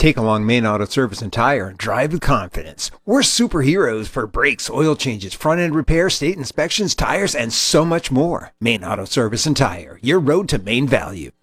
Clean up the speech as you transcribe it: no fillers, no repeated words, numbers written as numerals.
Take along Main Auto Service and Tire and drive with confidence. We're superheroes for brakes, oil changes, front-end repair, state inspections, tires, and so much more. Main Auto Service and Tire, your road to main value.